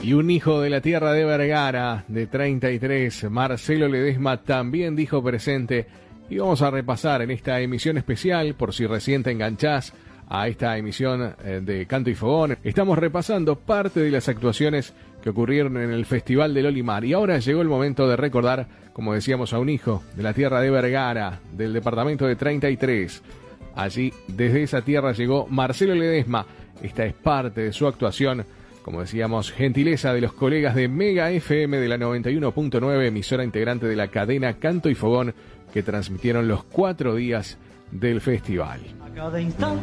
Y un hijo de la tierra de Vergara, de 33, Marcelo Ledesma, también dijo presente. Y vamos a repasar en esta emisión especial, por si recién te enganchás a esta emisión de Canto y Fogón. Estamos repasando parte de las actuaciones que ocurrieron en el Festival del Olimar. Y ahora llegó el momento de recordar, como decíamos, a un hijo de la tierra de Vergara, del departamento de 33. Allí, desde esa tierra, llegó Marcelo Ledesma. Esta es parte de su actuación. Como decíamos, gentileza de los colegas de Mega FM de la 91.9, emisora integrante de la cadena Canto y Fogón, que transmitieron los 4 días del festival. A cada instante